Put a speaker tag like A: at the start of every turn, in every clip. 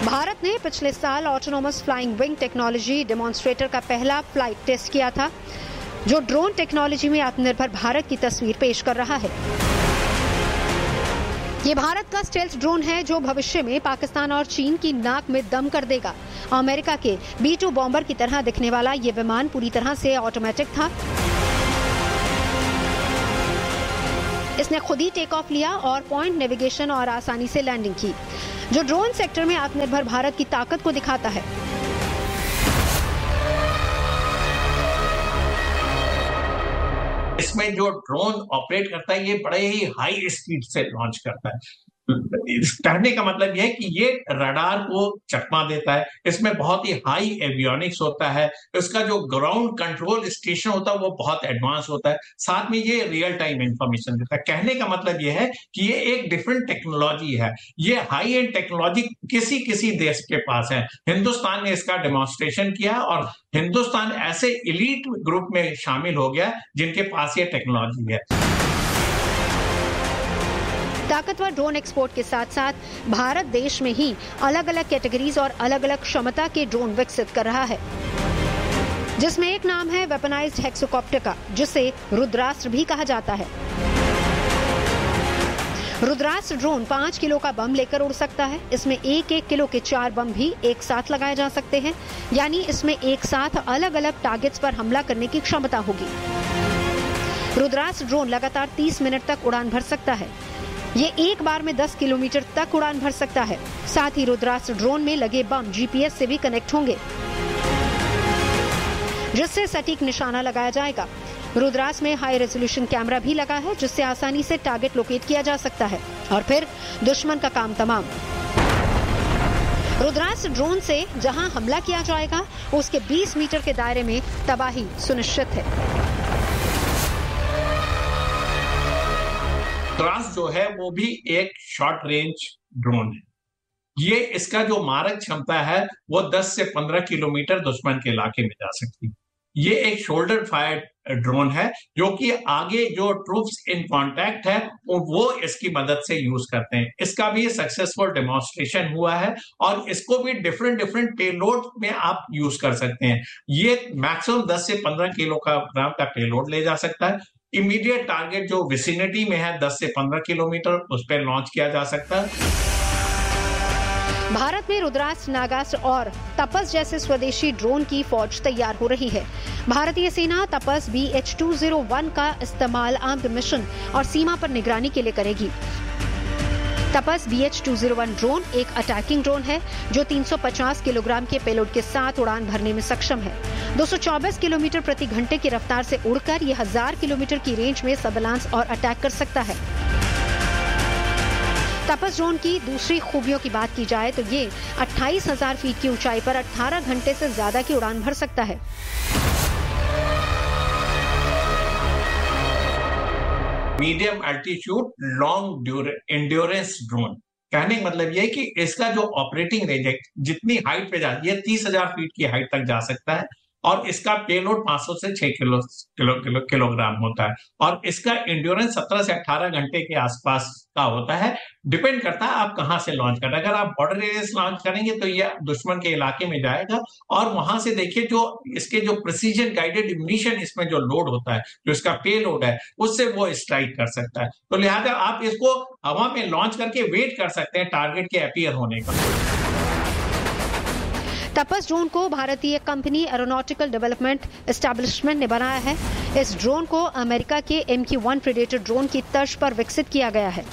A: भारत ने पिछले साल autonomous flying wing technology demonstrator का पहला फ्लाइट टेस्ट किया था, जो ड्रोन टेक्नोलॉजी में आत्मनिर्भर भारत की तस्वीर पेश कर रहा है। ये भारत का स्टेल्थ ड्रोन है जो भविष्य में पाकिस्तान और चीन की नाक में दम कर देगा। अमेरिका के B-2 बॉम्बर की तरह दिखने वाला ये विमान पूरी तरह से ऑटोमेटिक था। इसने खुद ही टेक ऑफ लिया और पॉइंट नेविगेशन और आसानी से लैंडिंग की, जो ड्रोन सेक्टर में आत्मनिर्भर भारत की ताकत को दिखाता है।
B: इसमें जो ड्रोन ऑपरेट करता है ये बड़े ही हाई स्पीड से लॉन्च करता है। कहने का मतलब यह है कि ये रडार को चकमा देता है। इसमें बहुत ही हाई एवियोनिक्स होता है। इसका जो ग्राउंड कंट्रोल स्टेशन होता है वो बहुत एडवांस होता है। साथ में ये रियल टाइम इंफॉर्मेशन देता है। कहने का मतलब यह है कि ये एक डिफरेंट टेक्नोलॉजी है। ये हाई एंड टेक्नोलॉजी किसी देश के पास है। हिंदुस्तान ने इसका डेमोन्स्ट्रेशन किया और हिंदुस्तान ऐसे एलीट ग्रुप में शामिल हो गया जिनके पास ये टेक्नोलॉजी है।
A: ताकतवर ड्रोन एक्सपोर्ट के साथ साथ भारत देश में ही अलग अलग कैटेगरीज और अलग अलग क्षमता के ड्रोन विकसित कर रहा है, जिसमें एक नाम है वेपनाइज्ड हेक्सोकॉप्टर का, जिसे रुद्रास्त्र भी कहा जाता है। रुद्रास्त्र ड्रोन 5 किलो का बम लेकर उड़ सकता है। इसमें 1-1 किलो के 4 बम भी एक साथ लगाए जा सकते हैं, यानी इसमें एक साथ अलग अलग टारगेट्स पर हमला करने की क्षमता होगी। रुद्रास्त्र ड्रोन लगातार 30 मिनट तक उड़ान भर सकता है। ये एक बार में 10 किलोमीटर तक उड़ान भर सकता है। साथ ही रुद्रास्त्र ड्रोन में लगे बम GPS से भी कनेक्ट होंगे, जिससे सटीक निशाना लगाया जाएगा। रुद्रास्त्र में हाई रेजोल्यूशन कैमरा भी लगा है, जिससे आसानी से टारगेट लोकेट किया जा सकता है और फिर दुश्मन का काम तमाम। रुद्रास्त्र ड्रोन से जहां हमला किया जाएगा उसके 20 मीटर के दायरे में तबाही सुनिश्चित है।
B: रुद्रास्त्र जो है वो भी एक शॉर्ट रेंज ड्रोन है। ये इसका जो मारक क्षमता है वो 10 से 15 किलोमीटर दुश्मन के इलाके में जा सकती है। ये एक शोल्डर फायर ड्रोन है जो कि आगे जो ट्रूप्स इन कांटेक्ट है वो इसकी मदद से यूज करते हैं। इसका भी सक्सेसफुल डेमोन्स्ट्रेशन हुआ है और इसको भी डिफरेंट पेलोड में आप यूज कर सकते हैं। ये मैक्सिमम 10 से 15 किलोग्राम का पेलोड ले जा सकता है। इमीडिएट टारगेट जो विसिनिटी में है 10 से 15 किलोमीटर उस पर लॉन्च किया जा सकता है।
A: भारत में रुद्रास्त्र, नागास्त्र और तपस जैसे स्वदेशी ड्रोन की फौज तैयार हो रही है। भारतीय सेना तपस BH-201 का इस्तेमाल आर्म्ड मिशन और सीमा पर निगरानी के लिए करेगी। तपस BH-201 ड्रोन एक अटैकिंग ड्रोन है जो 350 किलोग्राम के पेलोड के साथ उड़ान भरने में सक्षम है। 224 किलोमीटर प्रति घंटे की रफ्तार से उड़कर यह 1000 किलोमीटर की रेंज में सर्विलांस और अटैक कर सकता है। तपस ड्रोन की दूसरी खूबियों की बात की जाए तो ये 28,000 फीट की ऊंचाई पर 18 घंटे से ज्यादा की उड़ान भर सकता है।
B: Medium altitude long endurance drone. कहने का मतलब यह है कि इसका जो ऑपरेटिंग रेंज है, जितनी हाइट पे जाती है 30,000 फीट की हाइट तक जा सकता है और इसका पेलोड 500 से 6 किलोग्राम होता है और इसका एंड्योरेंस 17 से 18 घंटे के आसपास का होता है। डिपेंड करता है आप कहां से लॉन्च कर रहे हैं। अगर आप बॉर्डर एरिया से लॉन्च करेंगे तो यह दुश्मन के इलाके में जाएगा और वहां से देखिए जो इसके जो प्रिसीजन गाइडेड एम्यूनिशन इसमें जो लोड होता है, जो इसका पेलोड है, उससे वो स्ट्राइक कर सकता है। तो लिहाजा आप इसको हवा में लॉन्च करके वेट कर सकते हैं टारगेट के अपीयर होने का।
A: तपस ड्रोन को भारतीय कंपनी एरोनॉटिकल डेवलपमेंट एस्टैब्लिशमेंट ने बनाया है। इस ड्रोन को अमेरिका के MQ-1 प्रेडेटर ड्रोन की तर्ज पर विकसित किया गया है।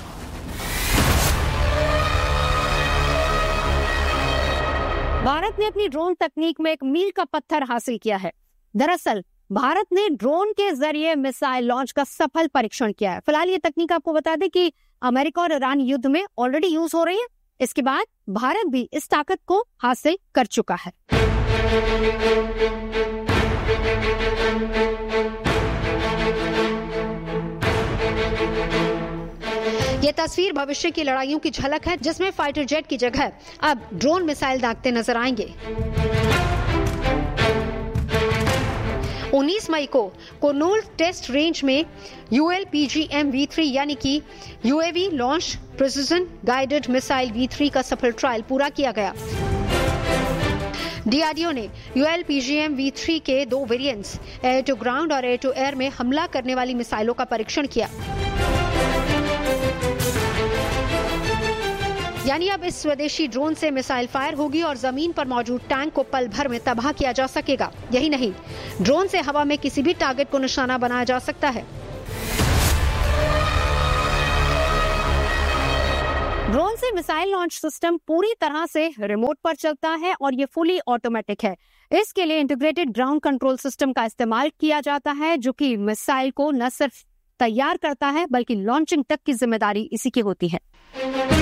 A: भारत ने अपनी ड्रोन तकनीक में एक मील का पत्थर हासिल किया है। दरअसल भारत ने ड्रोन के जरिए मिसाइल लॉन्च का सफल परीक्षण किया है। फिलहाल ये तकनीक आपको बता दें कि अमेरिका और ईरान युद्ध में ऑलरेडी यूज हो रही है। इसके बाद भारत भी इस ताकत को हासिल कर चुका है। ये तस्वीर भविष्य की लड़ाइयों की झलक है, जिसमें फाइटर जेट की जगह अब ड्रोन मिसाइल दागते नजर आएंगे। 19 मई को कोनूल टेस्ट रेंज में ULPGM-V3 यानी कि UAV launch precision guided missile V3 का सफल ट्रायल पूरा किया गया। DRDO ने ULPGM-V3 के 2 वेरिएंट्स एयर टू ग्राउंड और एयर टू एयर में हमला करने वाली मिसाइलों का परीक्षण किया। यानी अब इस स्वदेशी ड्रोन से मिसाइल फायर होगी और जमीन पर मौजूद टैंक को पल भर में तबाह किया जा सकेगा। यही नहीं, ड्रोन से हवा में किसी भी टारगेट को निशाना बनाया जा सकता है। ड्रोन से मिसाइल लॉन्च सिस्टम पूरी तरह से रिमोट पर चलता है और ये फुली ऑटोमेटिक है। इसके लिए इंटीग्रेटेड ग्राउंड कंट्रोल सिस्टम का इस्तेमाल किया जाता है, जो कि मिसाइल को न सिर्फ तैयार करता है बल्कि लॉन्चिंग तक की जिम्मेदारी इसी की होती है।